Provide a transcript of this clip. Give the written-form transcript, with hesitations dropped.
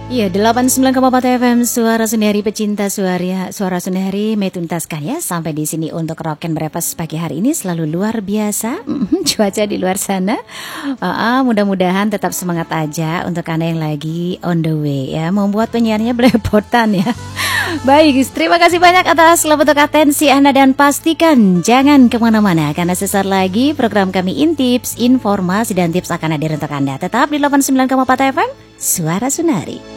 Iya, 89,4 FM Suara Sundari pecinta suara Sundari metuntaskan ya sampai di sini untuk Rock and Breakfast pagi hari ini selalu luar biasa. Cuaca di luar sana. Mudah-mudahan tetap semangat aja untuk Anda yang lagi on the way ya, membuat penyiarnya belepotan ya. Baik, terima kasih banyak atas untuk atensi Anda dan pastikan jangan kemana-mana karena sesaat lagi program kami Intips, informasi dan tips akan hadir untuk Anda. Tetap di 89,4 FM Suara Sundari.